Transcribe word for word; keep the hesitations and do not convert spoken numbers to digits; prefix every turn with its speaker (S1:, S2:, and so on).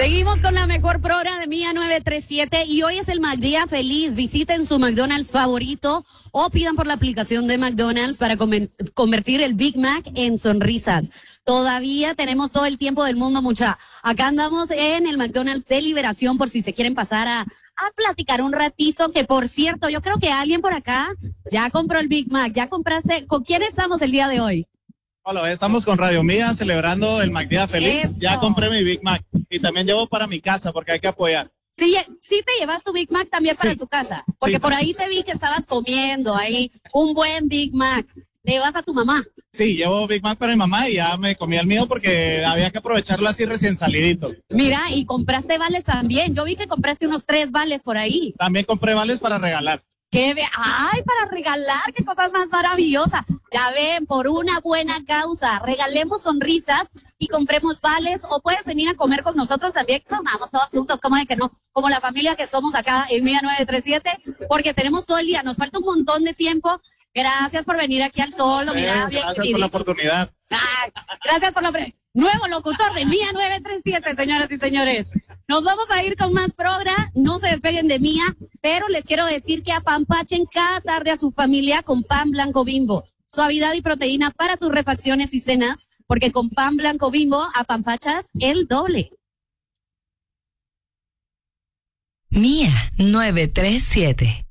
S1: Seguimos con la mejor programa de Mía nueve tres siete y hoy es el McDía Feliz. Visiten su McDonald's favorito o pidan por la aplicación de McDonald's para convertir el Big Mac en sonrisas. Todavía tenemos todo el tiempo del mundo, mucha. Acá andamos en el McDonald's de Liberación por si se quieren pasar a, a platicar un ratito, que por cierto, yo creo que alguien por acá ya compró el Big Mac. ¿Ya compraste? ¿Con quién estamos el día de hoy?
S2: Hola, estamos con Radio Mía celebrando el McDía Feliz.
S1: Eso.
S2: Ya compré mi Big Mac y también llevo para mi casa porque hay que apoyar.
S1: Sí, sí te llevas tu Big Mac también para
S2: Sí.
S1: tu casa, porque
S2: Sí.
S1: por ahí te vi que estabas comiendo ahí un buen Big Mac. ¿Le llevas a tu mamá?
S2: Sí, llevo Big Mac para mi mamá y ya me comí el mío porque había que aprovecharlo así recién salidito.
S1: Mira, y compraste vales también. Yo vi que compraste unos tres vales por ahí.
S2: También compré vales para regalar.
S1: ¡Qué be- ¡Ay, para regalar! ¡Qué cosas más maravillosas! Ya ven, por una buena causa, regalemos sonrisas y compremos vales, o puedes venir a comer con nosotros también. Vamos todos juntos, ¿cómo de que no? Como la familia que somos acá en Mía nueve tres siete, porque tenemos todo el día, nos falta un montón de tiempo. Gracias por venir aquí al Tolo, mira,
S2: Gracias,
S1: bien
S2: gracias por
S1: queridísimo.
S2: la oportunidad.
S1: Ay, gracias por la pre- nuevo locutor de Mía nueve tres siete, señoras y señores. Nos vamos a ir con más progra, no se despeguen de Mía, pero les quiero decir que apampachen cada tarde a su familia con pan blanco Bimbo. Suavidad y proteína para tus refacciones y cenas, porque con pan blanco Bimbo apampachas el doble.
S3: Mía nueve tres siete.